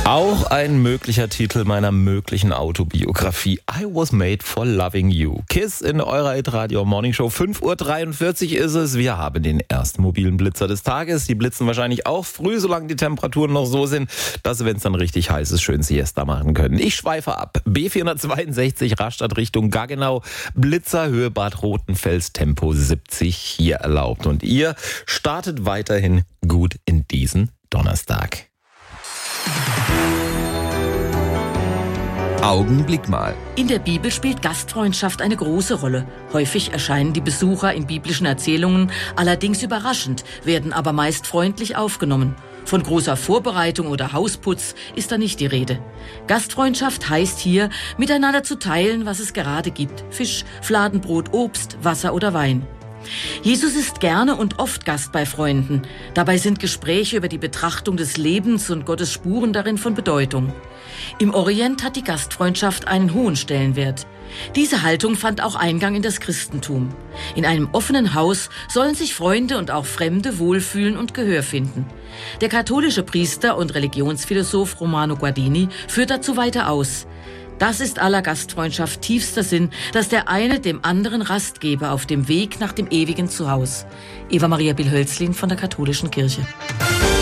Auch ein möglicher Titel meiner möglichen Autobiografie. I was made for loving you. KISS in eurer Hit-Radio Morning Show. 5:43 Uhr ist es. Wir haben den ersten mobilen Blitzer des Tages. Die blitzen wahrscheinlich auch früh, solange die Temperaturen noch so sind, dass sie, wenn es dann richtig heiß ist, schön Siesta machen können. Ich schweife ab. B462 Rastatt Richtung Gaggenau. Blitzer Höhe Bad Rotenfels, Tempo 70 hier erlaubt. Und ihr startet weiterhin gut in diesen Donnerstag. Augenblick mal. In der Bibel spielt Gastfreundschaft eine große Rolle. Häufig erscheinen die Besucher in biblischen Erzählungen allerdings überraschend, werden aber meist freundlich aufgenommen. Von großer Vorbereitung oder Hausputz ist da nicht die Rede. Gastfreundschaft heißt hier, miteinander zu teilen, was es gerade gibt. Fisch, Fladenbrot, Obst, Wasser oder Wein. Jesus ist gerne und oft Gast bei Freunden. Dabei sind Gespräche über die Betrachtung des Lebens und Gottes Spuren darin von Bedeutung. Im Orient hat die Gastfreundschaft einen hohen Stellenwert. Diese Haltung fand auch Eingang in das Christentum. In einem offenen Haus sollen sich Freunde und auch Fremde wohlfühlen und Gehör finden. Der katholische Priester und Religionsphilosoph Romano Guardini führt dazu weiter aus. Das ist aller Gastfreundschaft tiefster Sinn, dass der eine dem anderen Rast gebe auf dem Weg nach dem ewigen Zuhause. Eva Maria Bill-Hölzlin von der Katholischen Kirche.